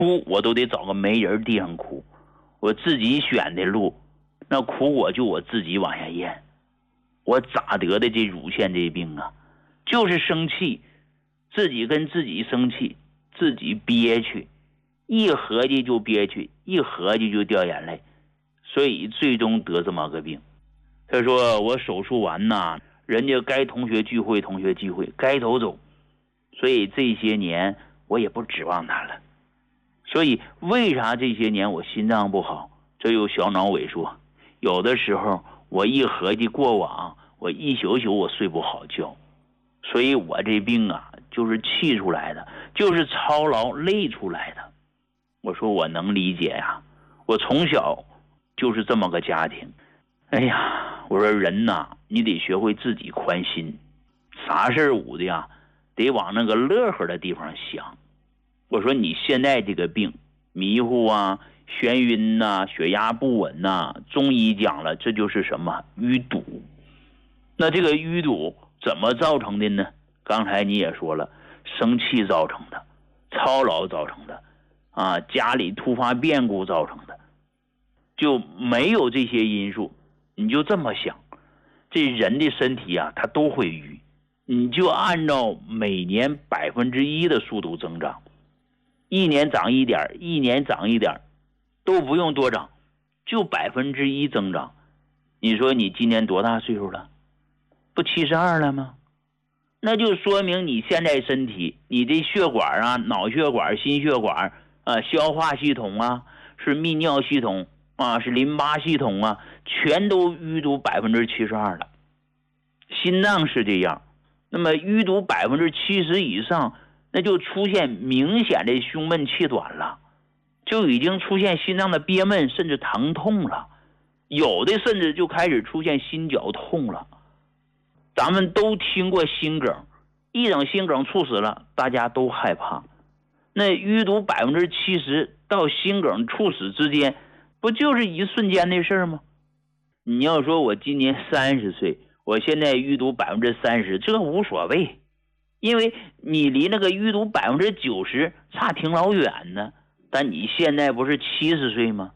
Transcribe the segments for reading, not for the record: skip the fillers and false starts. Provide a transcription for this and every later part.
哭我都得找个没人地方哭，我自己选的路，那苦我就我自己往下咽。我咋得的这乳腺这病啊？就是生气，自己跟自己生气，自己憋屈，一合计就憋屈，一合计就掉眼泪，所以最终得这么个病。他说我手术完呐，人家该同学聚会该走走，所以这些年我也不指望他了。所以为啥这些年我心脏不好？这有小脑萎缩，有的时候我一合计过往，我一宿宿我睡不好觉，所以我这病啊就是气出来的，就是操劳累出来的。我说我能理解呀，我从小就是这么个家庭。哎呀，我说人呐，你得学会自己宽心，啥事捂的呀，得往那个乐呵的地方想。我说你现在这个病，迷糊啊、眩晕呐、血压不稳呐，中医讲了，这就是什么淤堵。那这个淤堵怎么造成的呢？刚才你也说了，生气造成的，操劳造成的，家里突发变故造成的。就没有这些因素，你就这么想，这人的身体啊，它都会淤，你就按照每年1%的速度增长，一年长一点，一年长一点，都不用多长，就1%增长。你说你今年多大岁数了？不72了吗？那就说明你现在身体，你的血管啊、脑血管、心血管消化系统啊，是泌尿系统啊，是淋巴系统啊，全都淤堵72%了。心脏是这样，那么淤堵70%以上，那就出现明显的胸闷气短了，就已经出现心脏的憋闷甚至疼痛了，有的甚至就开始出现心绞痛了。咱们都听过心梗，一整心梗猝死了，大家都害怕。那淤堵70%到心梗猝死之间，不就是一瞬间的事吗？你要说我今年30岁，我现在淤堵30%，这无所谓，因为你离那个淤堵90%差挺老远呢。但你现在不是70岁吗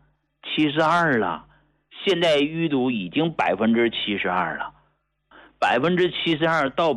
？72了，现在淤堵已经72%了，72%到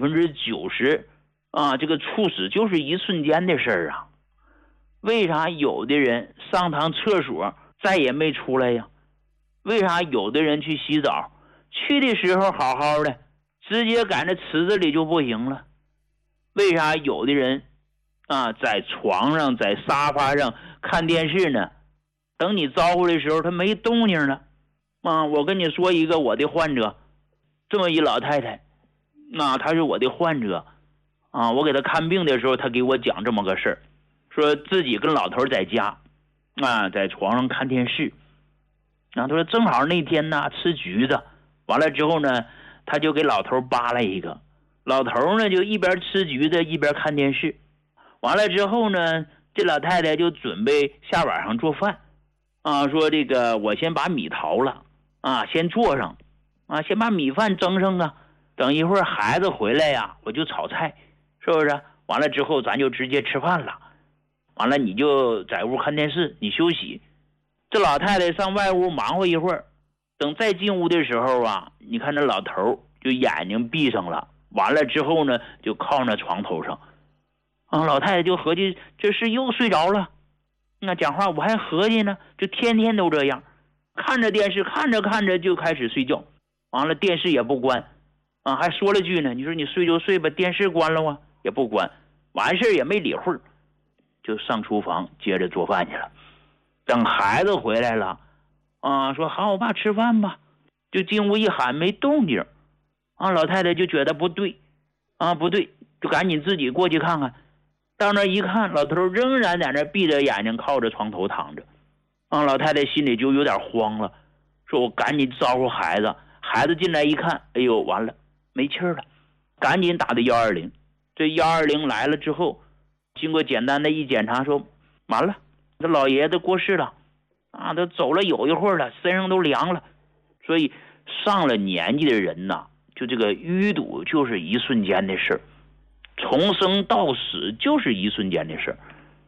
90%这个猝死就是一瞬间的事儿啊。为啥有的人上趟厕所再也没出来呀？为啥有的人去洗澡，去的时候好好的，直接赶着池子里就不行了？为啥有的人在床上在沙发上看电视呢，等你招呼的时候他没动静了？我跟你说一个我的患者，这么一老太太，她是我的患者我给她看病的时候，她给我讲这么个事儿，说自己跟老头在家在床上看电视，他说正好那天呢吃橘子，完了之后呢，他就给老头扒了一个，老头呢就一边吃橘子一边看电视，完了之后呢，这老太太就准备下晚上做饭说这个我先把米淘了先做上先把米饭蒸上等一会儿孩子回来呀，我就炒菜，是不是？完了之后咱就直接吃饭了，完了你就在屋看电视，你休息。这老太太上外屋忙活一会儿，等再进屋的时候你看这老头就眼睛闭上了，完了之后呢就靠那床头上老太太就合计这是又睡着了。那讲话我还合计呢，就天天都这样，看着电视看着看着就开始睡觉，完了电视也不关还说了句呢，你说你睡就睡吧，电视关了也不关，完事也没理会，就上厨房接着做饭去了。等孩子回来了说喊我爸吃饭吧，就进屋一喊没动静老太太就觉得不对不对，就赶紧自己过去看看。到那一看，老头仍然在那闭着眼睛靠着床头躺着老太太心里就有点慌了，说我赶紧招呼孩子，孩子进来一看，哎呦完了没气儿了，赶紧打的120。这120来了之后，经过简单的一检查，说完了，这老爷子过世了他走了有一会儿了，身上都凉了。所以上了年纪的人就这个淤堵就是一瞬间的事儿，从生到死就是一瞬间的事儿。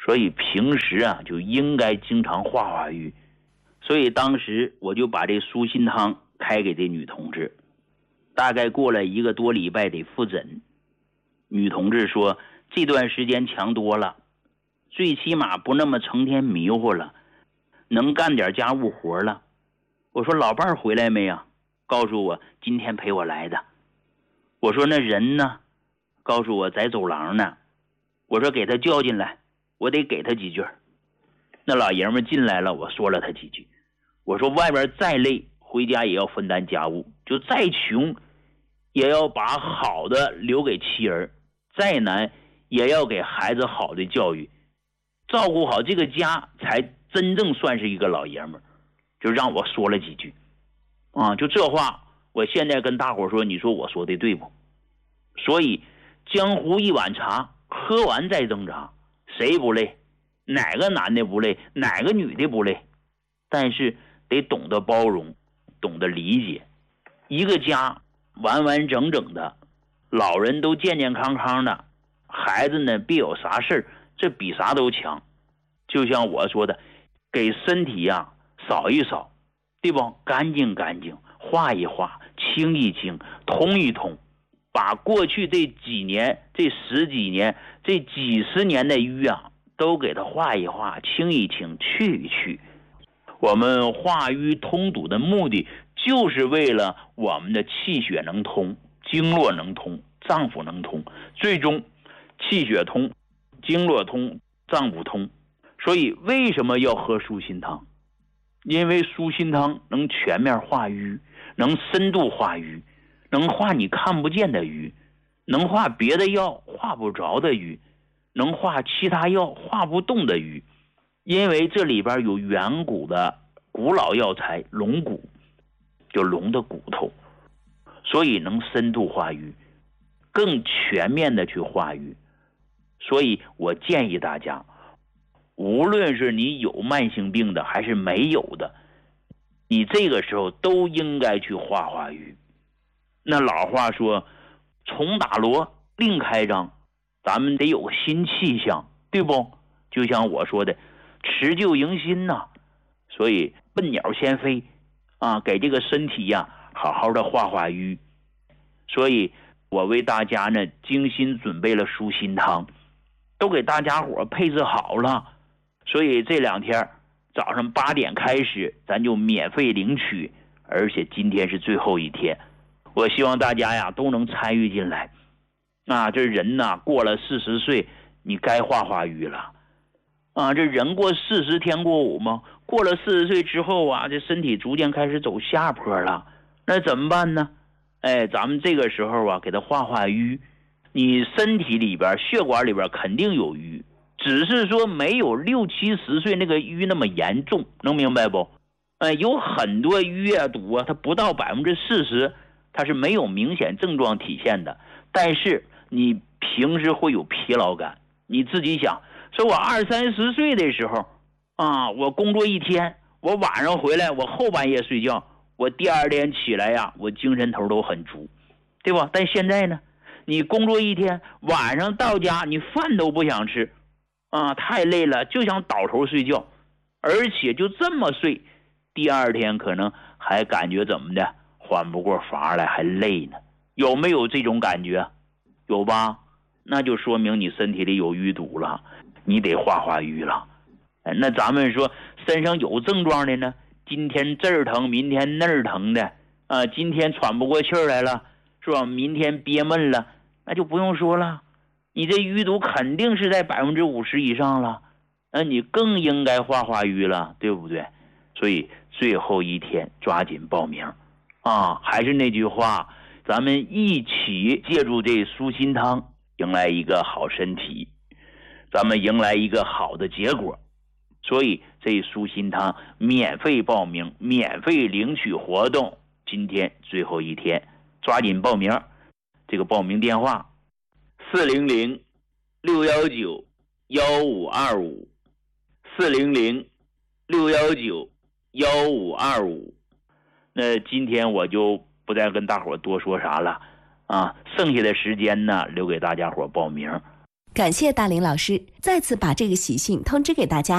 所以平时啊就应该经常化化瘀。所以当时我就把这舒心汤开给这女同志，大概过了1个多礼拜得复诊。女同志说这段时间强多了，最起码不那么成天迷糊了，能干点家务活了。我说老伴儿回来没呀？告诉我今天陪我来的。我说那人呢？告诉我在走廊呢。我说给他叫进来，我得给他几句。那老爷们进来了，我说了他几句。我说外边再累，回家也要分担家务，就再穷也要把好的留给妻儿，再难也要给孩子好的教育，照顾好这个家才真正算是一个老爷们儿。就让我说了几句就这话我现在跟大伙说，你说我说的对不？所以江湖一碗茶，喝完再挣扎，谁不累？哪个男的不累？哪个女的不累？但是得懂得包容，懂得理解。一个家完完整整的，老人都健健康康的，孩子呢别有啥事儿，这比啥都强。就像我说的，给身体扫一扫，对不？干净干净，化一化，清一清，通一通，把过去这几年、这10几年、这几十年的瘀都给它化一化，清一清，去一去。我们化瘀通堵的目的，就是为了我们的气血能通，经络能通，脏腑能通，最终气血通，经络通，脏腑通。所以为什么要喝舒心汤？因为舒心汤能全面化瘀，能深度化瘀，能化你看不见的瘀，能化别的药化不着的瘀，能化其他药化不动的瘀。因为这里边有远古的古老药材龙骨，就龙的骨头，所以能深度化瘀，更全面的去化瘀。所以我建议大家，无论是你有慢性病的还是没有的，你这个时候都应该去化化瘀。那老话说重打锣另开张，咱们得有个新气象，对不？就像我说的辞旧迎新所以笨鸟先飞给这个身体好好的化化瘀。所以我为大家呢精心准备了舒心汤，都给大家伙配置好了。所以这2天早上8点开始咱就免费领取，而且今天是最后一天，我希望大家都能参与进来。这人过了40岁，你该化化瘀了这人过40天过5嘛，过了40岁之后这身体逐渐开始走下坡了，那怎么办呢？咱们这个时候给他化化瘀。你身体里边血管里边肯定有瘀，只是说没有60、70岁那个瘀那么严重，能明白不？有很多瘀堵它不到40%，它是没有明显症状体现的，但是你平时会有疲劳感。你自己想，说我20、30岁的时候我工作一天，我晚上回来，我后半夜睡觉，我第2天起来我精神头都很足，对吧？但现在呢，你工作一天，晚上到家你饭都不想吃太累了，就想倒头睡觉，而且就这么睡，第2天可能还感觉怎么的缓不过乏来，还累呢。有没有这种感觉？有吧？那就说明你身体里有淤堵了，你得化化瘀了。那咱们说身上有症状的呢，今天这儿疼明天那儿疼的今天喘不过气来了，是吧？明天憋闷了，那就不用说了，你这淤堵肯定是在50%以上了，那你更应该化化瘀了，对不对？所以最后一天抓紧报名还是那句话，咱们一起借助这舒心汤，迎来一个好身体，咱们迎来一个好的结果。所以这舒心汤免费报名，免费领取活动，今天最后一天，抓紧报名。这个报名电话400-619-1525 400-619-1525。那今天我就不再跟大伙多说啥了剩下的时间呢留给大家伙报名。 感谢大林老师，再次把这个喜讯通知给大家。